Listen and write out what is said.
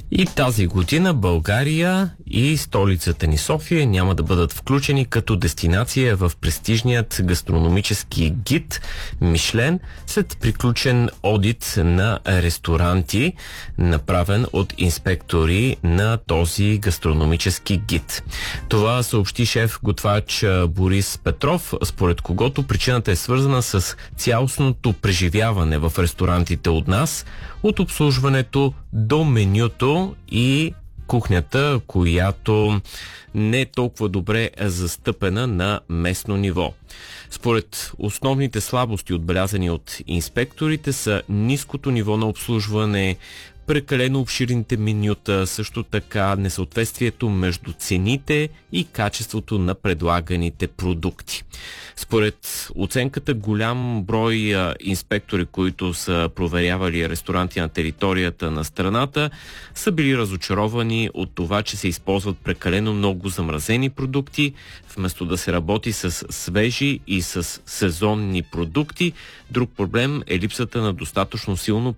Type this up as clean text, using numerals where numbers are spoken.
И тази година България и столицата ни София няма да бъдат включени като дестинация в престижният гастрономически гид Мишлен след приключен одит на ресторанти, направен от инспектори на този гастрономически гид. Това съобщи шеф-готвач Борис Петров, според когото причината е свързана с цялостното преживяване в ресторантите от нас, от обслужването до менюто и кухнята, която не е толкова добре застъпена на местно ниво. Според основните слабости, отбелязани от инспекторите, са ниското ниво на обслужване, прекалено обширните менюта, също така несъответствието между цените и качеството на предлаганите продукти. Според оценката, голям брой инспектори, които са проверявали ресторанти на територията на страната, са били разочаровани от това, че се използват прекалено много замразени продукти, вместо да се работи с свежи и с сезонни продукти. Друг проблем е липсата на достатъчно силно